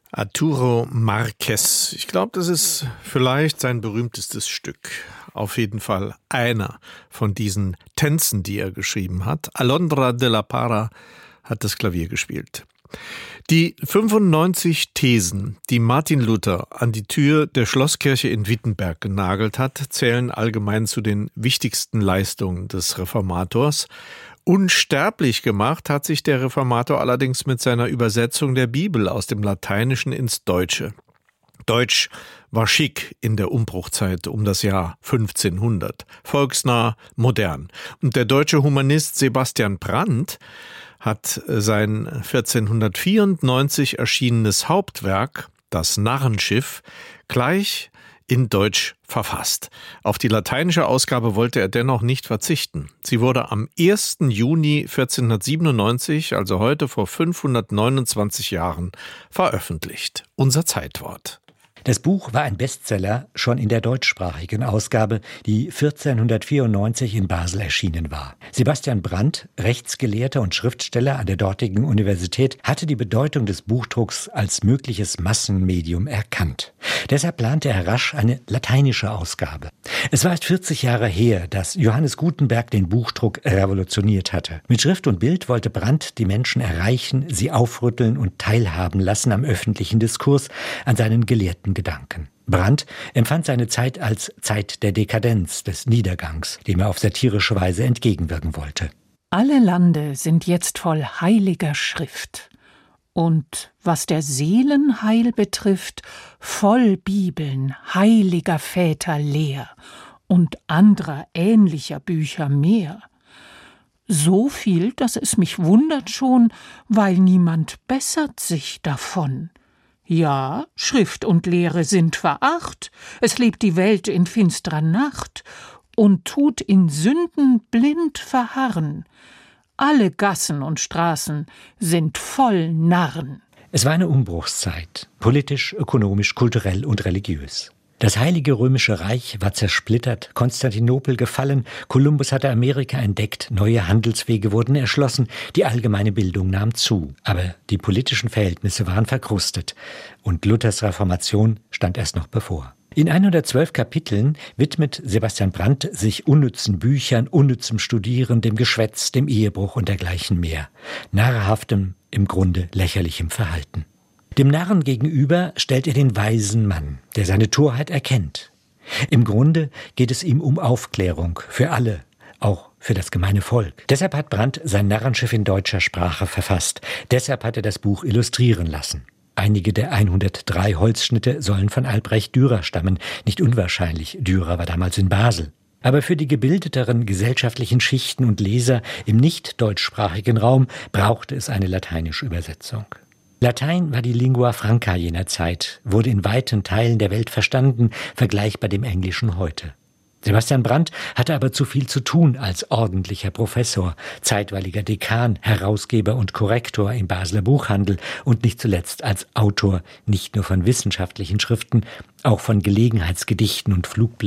Arturo Márquez. Ich glaube, das ist vielleicht sein berühmtestes Stück. Auf jeden Fall einer von diesen Tänzen, die er geschrieben hat. Alondra de la Parra hat das Klavier gespielt. Die 95 Thesen, die Martin Luther an die Tür der Schlosskirche in Wittenberg genagelt hat, zählen allgemein zu den wichtigsten Leistungen des Reformators. Unsterblich gemacht hat sich der Reformator allerdings mit seiner Übersetzung der Bibel aus dem Lateinischen ins Deutsche. Deutsch war schick in der Umbruchzeit um das Jahr 1500, volksnah, modern. Und der deutsche Humanist Sebastian Brant hat sein 1494 erschienenes Hauptwerk, das Narrenschiff, gleich in Deutsch verfasst. Auf die lateinische Ausgabe wollte er dennoch nicht verzichten. Sie wurde am 1. Juni 1497, also heute vor 529 Jahren, veröffentlicht. Unser Zeitwort. Das Buch war ein Bestseller schon in der deutschsprachigen Ausgabe, die 1494 in Basel erschienen war. Sebastian Brant, Rechtsgelehrter und Schriftsteller an der dortigen Universität, hatte die Bedeutung des Buchdrucks als mögliches Massenmedium erkannt. Deshalb plante er rasch eine lateinische Ausgabe. Es war erst 40 Jahre her, dass Johannes Gutenberg den Buchdruck revolutioniert hatte. Mit Schrift und Bild wollte Brant die Menschen erreichen, sie aufrütteln und teilhaben lassen am öffentlichen Diskurs, an seinen gelehrten Gedanken. Brant empfand seine Zeit als Zeit der Dekadenz, des Niedergangs, dem er auf satirische Weise entgegenwirken wollte. Alle Lande sind jetzt voll heiliger Schrift. Und was der Seelenheil betrifft, voll Bibeln, heiliger Väter Lehr und anderer ähnlicher Bücher mehr. So viel, dass es mich wundert schon, weil niemand bessert sich davon. Ja, Schrift und Lehre sind veracht, es lebt die Welt in finsterer Nacht und tut in Sünden blind verharren. Alle Gassen und Straßen sind voll Narren. Es war eine Umbruchszeit, politisch, ökonomisch, kulturell und religiös. Das Heilige Römische Reich war zersplittert, Konstantinopel gefallen, Kolumbus hatte Amerika entdeckt, neue Handelswege wurden erschlossen, die allgemeine Bildung nahm zu. Aber die politischen Verhältnisse waren verkrustet und Luthers Reformation stand erst noch bevor. In 112 Kapiteln widmet Sebastian Brant sich unnützen Büchern, unnützem Studieren, dem Geschwätz, dem Ehebruch und dergleichen mehr. Narrhaftem, im Grunde lächerlichem Verhalten. Dem Narren gegenüber stellt er den weisen Mann, der seine Torheit erkennt. Im Grunde geht es ihm um Aufklärung für alle, auch für das gemeine Volk. Deshalb hat Brant sein Narrenschiff in deutscher Sprache verfasst. Deshalb hat er das Buch illustrieren lassen. Einige der 103 Holzschnitte sollen von Albrecht Dürer stammen. Nicht unwahrscheinlich, Dürer war damals in Basel. Aber für die gebildeteren gesellschaftlichen Schichten und Leser im nicht deutschsprachigen Raum brauchte es eine lateinische Übersetzung. Latein war die Lingua franca jener Zeit, wurde in weiten Teilen der Welt verstanden, vergleichbar dem Englischen heute. Sebastian Brant hatte aber zu viel zu tun als ordentlicher Professor, zeitweiliger Dekan, Herausgeber und Korrektor im Basler Buchhandel und nicht zuletzt als Autor nicht nur von wissenschaftlichen Schriften, auch von Gelegenheitsgedichten und Flugblättern